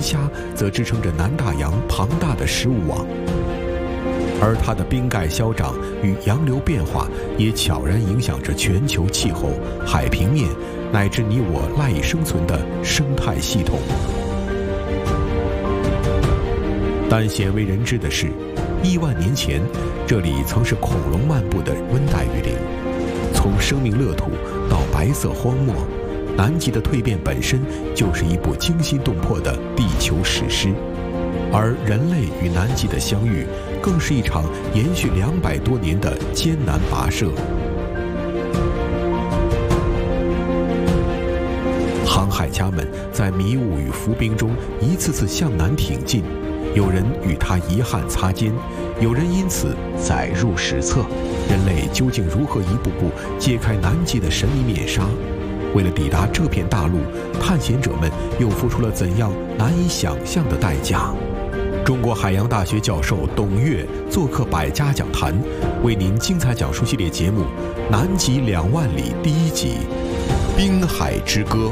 虾则支撑着南大洋庞大的食物网。而它的冰盖消长与洋流变化也悄然影响着全球气候、海平面乃至你我赖以生存的生态系统。但鲜为人知的是，1万年前，这里曾是恐龙漫步的温带雨林。从生命乐土到白色荒漠，南极的蜕变本身就是一部惊心动魄的地球史诗。而人类与南极的相遇，更是一场延续200多年的艰难跋涉。航海家们在迷雾与浮冰中一次次向南挺进，有人与它遗憾擦肩，有人因此载入史册。人类究竟如何一步步揭开南极的神秘面纱？为了抵达这片大陆，探险者们又付出了怎样难以想象的代价？中国海洋大学教授董岳做客百家讲坛，为您精彩讲述系列节目《南极2万里》第1集《冰海之歌》。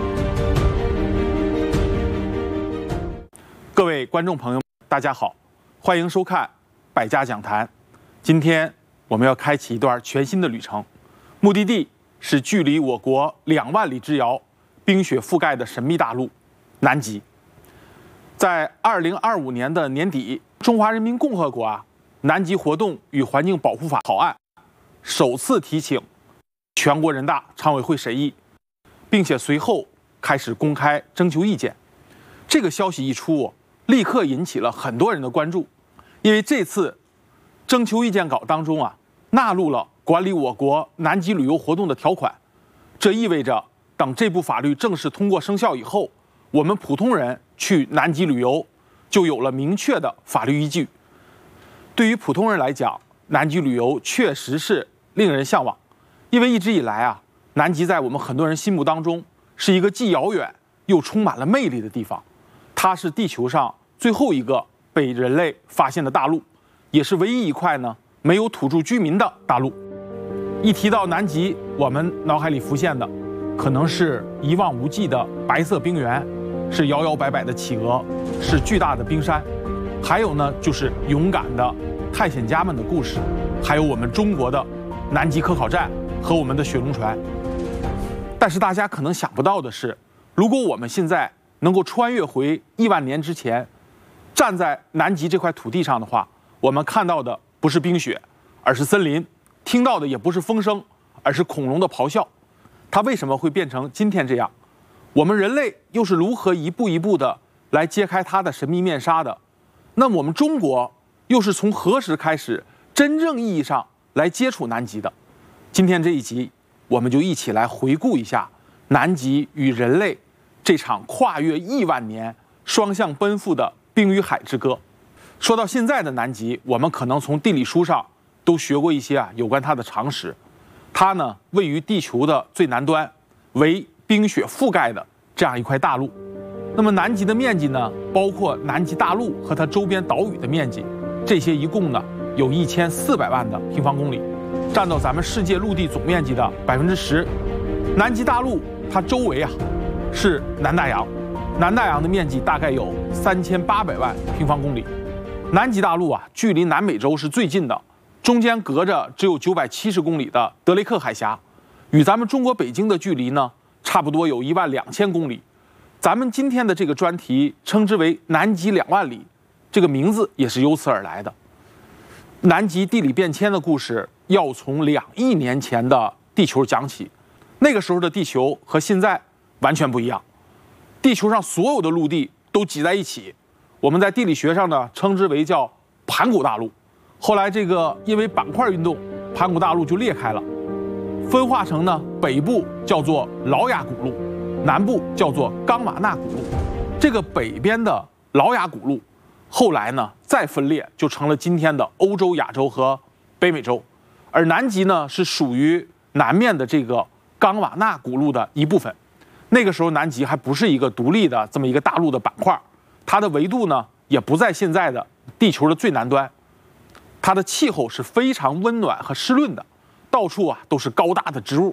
各位观众朋友，大家好，欢迎收看百家讲坛。今天我们要开启一段全新的旅程，目的地是距离我国2万里之遥、冰雪覆盖的神秘大陆南极。在2025年的年底，中华人民共和国南极活动与环境保护法草案首次提请全国人大常委会审议，并且随后开始公开征求意见。这个消息一出，立刻引起了很多人的关注，因为这次征求意见稿当中纳入了管理我国南极旅游活动的条款。这意味着等这部法律正式通过生效以后，我们普通人去南极旅游就有了明确的法律依据。对于普通人来讲，南极旅游确实是令人向往，因为一直以来南极在我们很多人心目当中是一个既遥远又充满了魅力的地方。它是地球上最后一个被人类发现的大陆，也是唯一一块没有土著居民的大陆。一提到南极，我们脑海里浮现的可能是一望无际的白色冰原，是摇摇摆摆的企鹅，是巨大的冰山，还有就是勇敢的探险家们的故事，还有我们中国的南极科考站和我们的雪龙船。但是大家可能想不到的是，如果我们现在能够穿越回1万年之前，站在南极这块土地上的话，我们看到的不是冰雪，而是森林；听到的也不是风声，而是恐龙的咆哮。它为什么会变成今天这样？我们人类又是如何一步一步的来揭开它的神秘面纱的？那我们中国又是从何时开始真正意义上来接触南极的？今天这一集，我们就一起来回顾一下南极与人类这场跨越1万年、双向奔赴的冰与海之歌。说到现在的南极，我们可能从地理书上都学过一些有关它的常识。它位于地球的最南端，为冰雪覆盖的这样一块大陆。那么南极的面积包括南极大陆和它周边岛屿的面积，这些一共有1400万的平方公里，占到咱们世界陆地总面积的10%。南极大陆它周围是南大洋，南大洋的面积大概有3800万平方公里。南极大陆距离南美洲是最近的，中间隔着只有970公里的德雷克海峡，与咱们中国北京的距离差不多有12000公里。咱们今天的这个专题称之为南极2万里，这个名字也是由此而来的。南极地理变迁的故事要从2亿年前的地球讲起，那个时候的地球和现在完全不一样，地球上所有的陆地都挤在一起，我们在地理学上称之为叫盘古大陆。后来这个因为板块运动，盘古大陆就裂开了，分化成北部叫做劳亚古陆，南部叫做冈瓦纳古陆。这个北边的劳亚古陆后来再分裂，就成了今天的欧洲、亚洲和北美洲。而南极是属于南面的这个冈瓦纳古陆的一部分。那个时候南极还不是一个独立的这么一个大陆的板块，它的纬度也不在现在的地球的最南端。它的气候是非常温暖和湿润的，到处都是高大的植物。